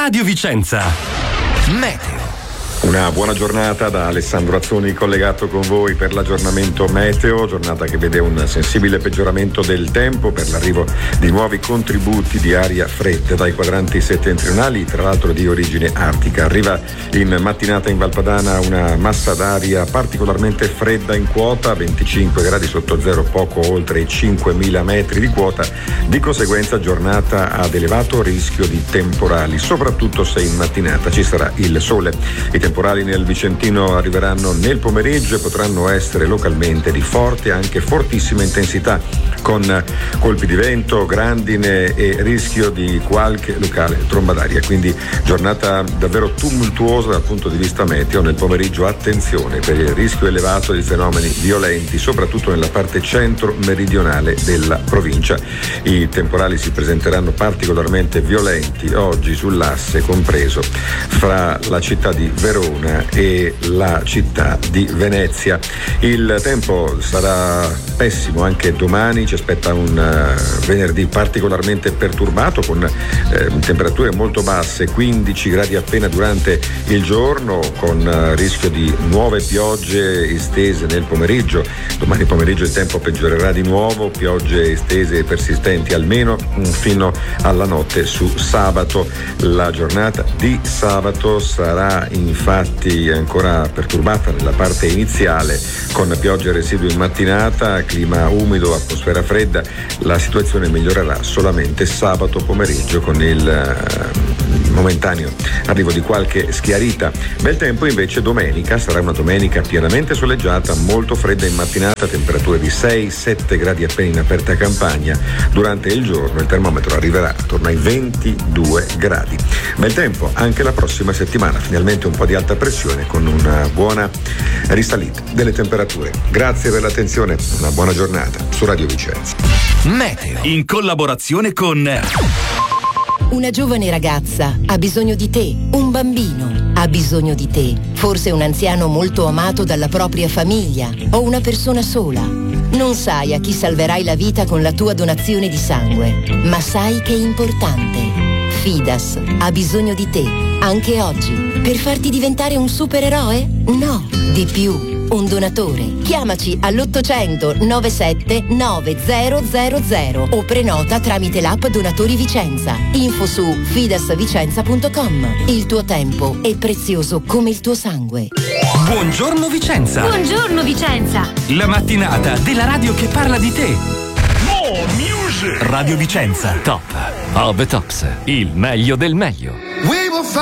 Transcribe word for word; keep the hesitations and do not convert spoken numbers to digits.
Radio Vicenza. Meteo. Una buona giornata da Alessandro Azzoni, collegato con voi per l'aggiornamento meteo, giornata che vede un sensibile peggioramento del tempo per l'arrivo di nuovi contributi di aria fredda dai quadranti settentrionali, tra l'altro di origine artica. Arriva in mattinata in Valpadana una massa d'aria particolarmente fredda in quota, venticinque gradi sotto zero, poco oltre i cinquemila metri di quota, di conseguenza giornata ad elevato rischio di temporali, soprattutto se in mattinata ci sarà il sole. I temporali nel Vicentino arriveranno nel pomeriggio e potranno essere localmente di forte, anche fortissima intensità, con colpi di vento, grandine e rischio di qualche locale tromba d'aria. Quindi giornata davvero tumultuosa dal punto di vista meteo. Nel pomeriggio attenzione per il rischio elevato di fenomeni violenti, soprattutto nella parte centro-meridionale della provincia. I temporali si presenteranno particolarmente violenti oggi sull'asse compreso fra la città di Verona e la città di Venezia. Il tempo sarà pessimo anche domani, ci aspetta un uh, venerdì particolarmente perturbato con eh, temperature molto basse, quindici gradi appena durante il giorno, con uh, rischio di nuove piogge estese nel pomeriggio. Domani pomeriggio il tempo peggiorerà di nuovo, piogge estese e persistenti almeno fino alla notte su sabato. La giornata di sabato sarà infatti ancora perturbata nella parte iniziale, con piogge residue in mattinata, clima umido, atmosfera fredda. La situazione migliorerà solamente sabato pomeriggio con il uh, momentaneo arrivo di qualche schiarita. Bel tempo invece domenica, sarà una domenica pienamente soleggiata, molto fredda in mattinata, temperature di sei sette gradi appena in aperta campagna. Durante il giorno il termometro arriverà attorno ai ventidue gradi. Bel tempo anche la prossima settimana, finalmente un po' di alta pressione con una buona risalita delle temperature. Grazie per l'attenzione, una buona giornata su Radio Vicenza. Meteo in collaborazione con Una giovane ragazza ha bisogno di te, un bambino ha bisogno di te, forse un anziano molto amato dalla propria famiglia o una persona sola. Non sai a chi salverai la vita con la tua donazione di sangue, ma sai che è importante. Fidas ha bisogno di te, anche oggi, per farti diventare un supereroe? No, di più. Un donatore. Chiamaci all'ottocento novantasette novecento o prenota tramite l'app Donatori Vicenza. Info su fidasvicenza punto com. Il tuo tempo è prezioso come il tuo sangue. Buongiorno Vicenza. Buongiorno Vicenza. La mattinata della radio che parla di te. More music. Radio Vicenza. Top of the tops. Il meglio del meglio.